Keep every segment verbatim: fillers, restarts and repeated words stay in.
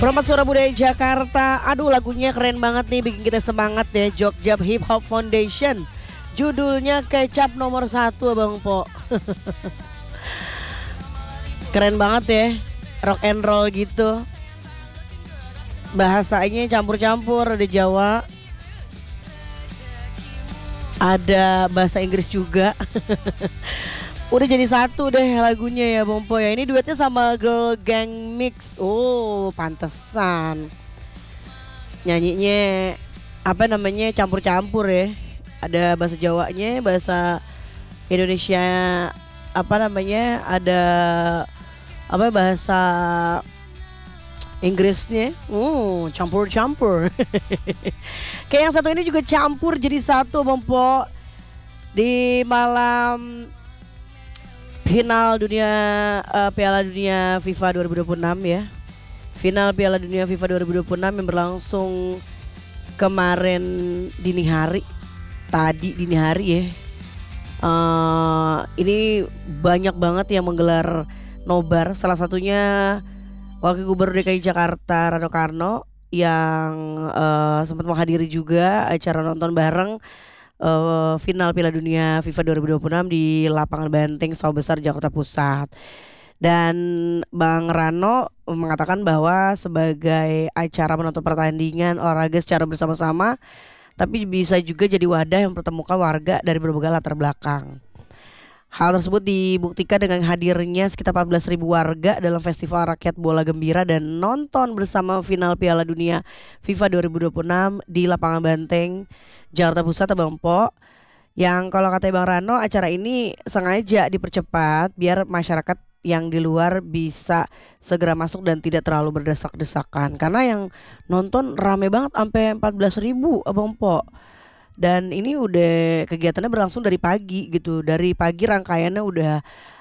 Perempat Suara Budaya Jakarta. Aduh, lagunya keren banget nih, bikin kita semangat deh. Jogja Hip Hop Foundation. Judulnya Kecap Nomor Satu, Bang Po. Keren banget ya, rock and roll gitu. Bahasanya campur-campur, ada Jawa, ada bahasa Inggris juga. Udah jadi satu deh lagunya ya Bang Po ya. Ini duetnya sama Girl Gang Mix. Oh, pantesan. Nyanyinya apa namanya, campur-campur ya. Ada bahasa Jawanya, bahasa Indonesia, apa namanya, ada apa bahasa Inggrisnya. Oh, campur-campur. Kayak yang satu ini juga campur jadi satu Bang Po. Di malam final dunia uh, Piala Dunia FIFA dua ribu dua puluh enam ya. Final Piala Dunia FIFA dua ribu dua puluh enam yang berlangsung kemarin dini hari. Tadi dini hari ya. Uh, ini banyak banget yang menggelar nobar. Salah satunya Wakil Gubernur D K I Jakarta Rano Karno yang uh, sempat menghadiri juga acara nonton bareng Uh, final Piala Dunia FIFA dua ribu dua puluh enam di lapangan Banteng Sawah Besar Jakarta Pusat. Dan Bang Rano mengatakan bahwa sebagai acara menonton pertandingan olahraga secara bersama-sama, tapi bisa juga jadi wadah yang mempertemukan warga dari berbagai latar belakang. Hal tersebut dibuktikan dengan hadirnya sekitar empat belas ribu warga dalam Festival Rakyat Bola Gembira dan nonton bersama final Piala Dunia FIFA dua ribu dua puluh enam di lapangan Banteng Jakarta Pusat, Bang Po. Yang kalau kata Bang Rano, acara ini sengaja dipercepat biar masyarakat yang di luar bisa segera masuk dan tidak terlalu berdesak-desakan. Karena yang nonton rame banget sampai empat belas ribu, Bang Po. Dan ini udah kegiatannya berlangsung dari pagi gitu. Dari pagi rangkaiannya udah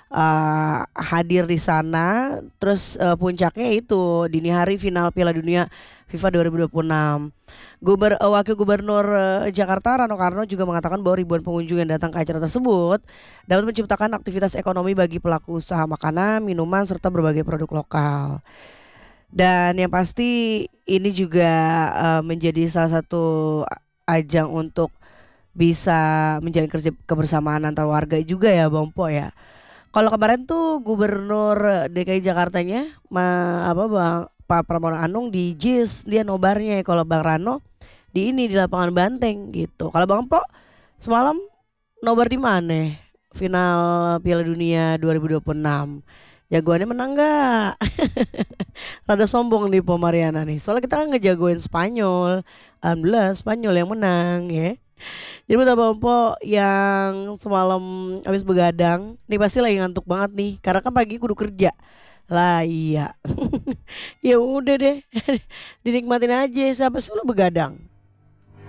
uh, hadir di sana. Terus uh, puncaknya itu dini hari final Piala Dunia FIFA dua ribu dua puluh enam. Guber, uh, Wakil Gubernur uh, Jakarta Rano Karno juga mengatakan bahwa ribuan pengunjung yang datang ke acara tersebut dapat menciptakan aktivitas ekonomi bagi pelaku usaha makanan, minuman, serta berbagai produk lokal. Dan yang pasti ini juga uh, menjadi salah satu ajang untuk bisa menjalin kerja kebersamaan antar warga juga ya Bang Po ya. Kalau kemarin tuh Gubernur D K I Jakartanya ma, apa Bang Pak Pramono Anung di Jis dia nobarnya. Kalau Bang Rano di ini di lapangan Banteng gitu. Kalau Bang Po semalam nobar di mana? Final Piala Dunia dua ribu dua puluh enam. Jagoannya menang gak? Rada sombong nih Po Mariana nih. Soalnya kita kan ngejagoin Spanyol. Alhamdulillah Spanyol yang menang ya. Jadi buat Bang Po yang semalam habis begadang, nih pasti lagi ngantuk banget nih. Karena kan pagi kudu kerja. Lah iya. Ya udah deh. Dinikmatin aja, siapa suruh begadang.